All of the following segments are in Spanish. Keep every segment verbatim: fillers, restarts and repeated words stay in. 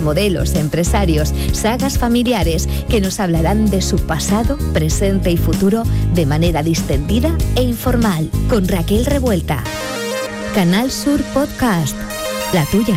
modelos, empresarios, sagas familiares que nos hablarán de su pasado, presente y futuro de manera distendida e informal. Con Raquel Revuelta. Canal Sur Podcast. La tuya.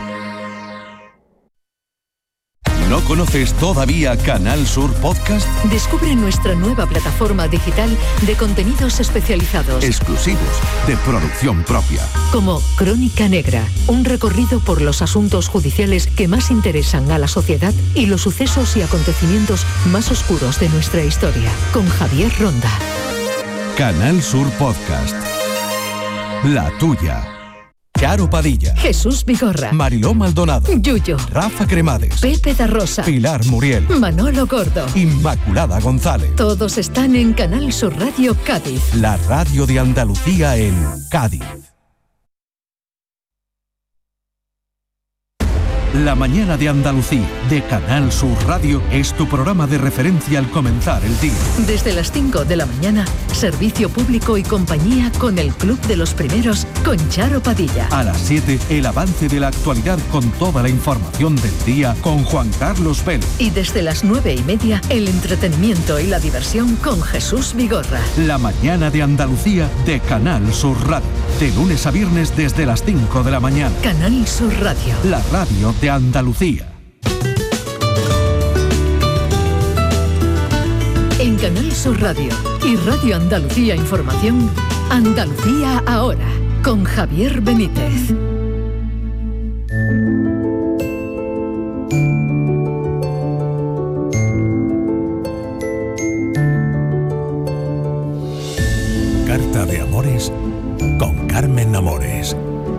¿No conoces todavía Canal Sur Podcast? Descubre nuestra nueva plataforma digital de contenidos especializados. Exclusivos, de producción propia. Como Crónica Negra, un recorrido por los asuntos judiciales que más interesan a la sociedad y los sucesos y acontecimientos más oscuros de nuestra historia. Con Javier Ronda. Canal Sur Podcast. La tuya. Charo Padilla, Jesús Vigorra, Mariló Maldonado, Yuyo, Rafa Cremades, Pepe da Rosa, Pilar Muriel, Manolo Gordo, Inmaculada González. Todos están en Canal Sur Radio Cádiz. La radio de Andalucía en Cádiz. La mañana de Andalucía, de Canal Sur Radio, es tu programa de referencia al comenzar el día. Desde las cinco de la mañana, servicio público y compañía con el Club de los Primeros, con Charo Padilla. A las siete, el avance de la actualidad con toda la información del día con Juan Carlos Vélez. Y desde las nueve y media, el entretenimiento y la diversión con Jesús Vigorra. La mañana de Andalucía, de Canal Sur Radio. De lunes a viernes desde las cinco de la mañana. Canal Sur Radio. La radio de Andalucía. En Canal Sur Radio y Radio Andalucía Información, Andalucía Ahora, con Javier Benítez. Carta de Amores con Carmen Amores.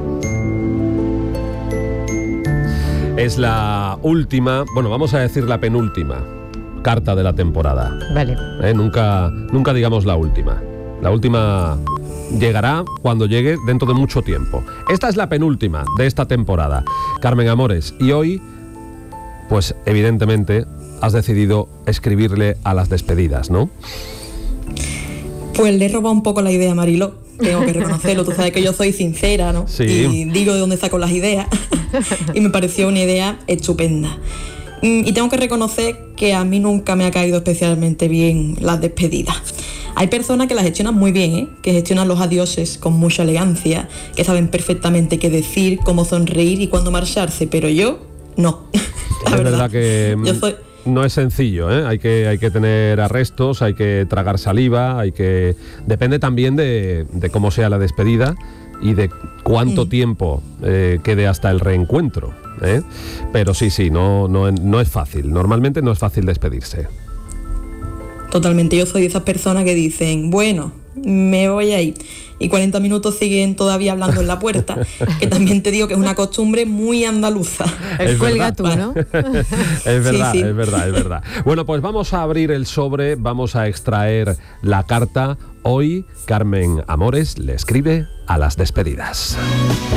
Es la última, bueno, vamos a decir la penúltima carta de la temporada. Vale. ¿Eh? Nunca, nunca digamos la última. La última llegará cuando llegue, dentro de mucho tiempo. Esta es la penúltima de esta temporada, Carmen Amores. Y hoy, pues evidentemente, has decidido escribirle a las despedidas, ¿no? Pues le he robado un poco la idea a Mariló. Tengo que reconocerlo, tú sabes que yo soy sincera, ¿no? Sí. Y digo de dónde saco las ideas. Y me pareció una idea estupenda. Y tengo que reconocer que a mí nunca me ha caído especialmente bien las despedidas. Hay personas que las gestionan muy bien, ¿eh? Que gestionan los adioses con mucha elegancia, que saben perfectamente qué decir, cómo sonreír y cuándo marcharse, pero yo, no. La es verdad, verdad que yo soy... no es sencillo, ¿eh? Hay que, hay que tener arrestos, hay que tragar saliva, hay que... Depende también de, de cómo sea la despedida y de cuánto mm. tiempo eh, quede hasta el reencuentro, ¿eh? Pero sí, sí, no, no, no es fácil. Normalmente no es fácil despedirse. Totalmente, yo soy de esas personas que dicen, bueno, me voy a ir. Y cuarenta minutos siguen todavía hablando en la puerta, que también te digo que es una costumbre muy andaluza. El cuelga tú, ¿no? Es verdad, sí, sí. es verdad, es verdad. Bueno, pues vamos a abrir el sobre, vamos a extraer la carta. Hoy, Carmen Amores le escribe a las despedidas.